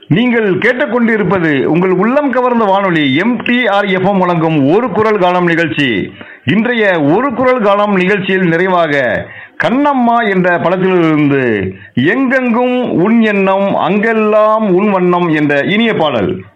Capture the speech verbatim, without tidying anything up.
நீங்கள் கேட்டுக்கொண்டிருப்பது உங்கள் உள்ளம் கவர்ந்த வானொலி எம்டிஆர் எஃப்எம் வழங்கும் ஒரு குரல் காலம் நிகழ்ச்சி. இன்றைய ஒரு குரல் காலம் நிகழ்ச்சியில் நிறைவாக கண்ணம்மா என்ற படத்திலிருந்து எங்கெங்கும் உன் எண்ணம் அங்கெல்லாம் உன் வண்ணம் என்ற இனிய பாடல்.